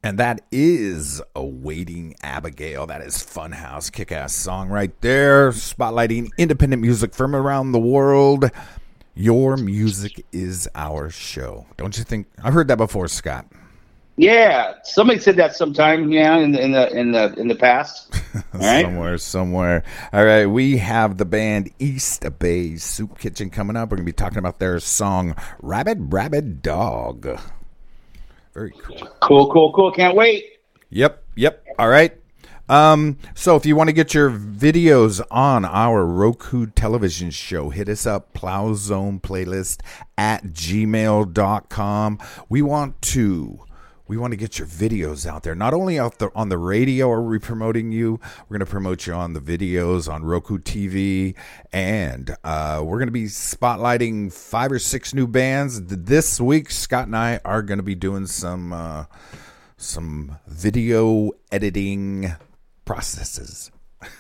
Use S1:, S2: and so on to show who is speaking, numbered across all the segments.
S1: And that is Awaiting Abigail. That is Funhouse. Kick-ass song right there. Spotlighting independent music from around the world. Your music is our show. Don't you think? I've heard that before, Scott.
S2: Yeah, somebody said that sometime. Yeah, in the past. All right?
S1: somewhere. All right, we have the band East Bay Soup Kitchen coming up. We're gonna be talking about their song "Rabid Dog." Very cool.
S2: Cool. Can't wait.
S1: Yep. All right. So if you want to get your videos on our Roku television show, hit us up, plowzoneplaylist at gmail.com. We want to get your videos out there. Not only on the radio are we promoting you, we're going to promote you on the videos on Roku TV, and we're going to be spotlighting 5 or 6 new bands. This week, Scott and I are going to be doing some video editing processes.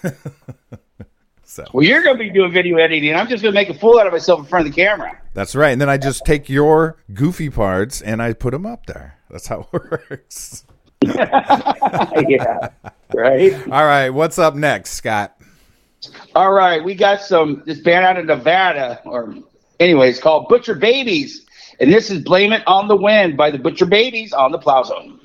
S2: Well, you're going to be doing video editing. I'm just going to make a fool out of myself in front of the camera.
S1: That's right. And then I just take your goofy parts and I put them up there. That's how it works.
S2: Yeah, right?
S1: All right. What's up next, Scott?
S2: All right. We got this band out of Nevada, it's called Butcher Babies. And this is Blame It on the Wind by the Butcher Babies on the Plow Zone.